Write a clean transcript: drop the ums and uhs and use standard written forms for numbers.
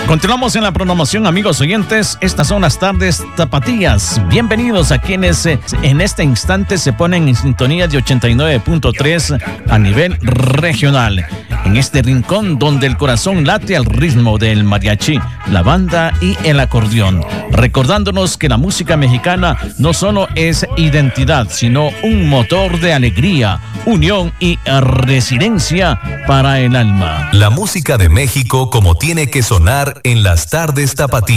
Continuamos en la programación, amigos oyentes. Estas son las tardes tapatías. Bienvenidos a quienes en este instante se ponen en sintonía de 89.3 a nivel regional. En este rincón donde el corazón late al ritmo del mariachi, la banda y el acordeón. Recordándonos que la música mexicana no solo es identidad, sino un motor de alegría, unión y resiliencia para el alma. La música de México como tiene que sonar en las tardes tapatías.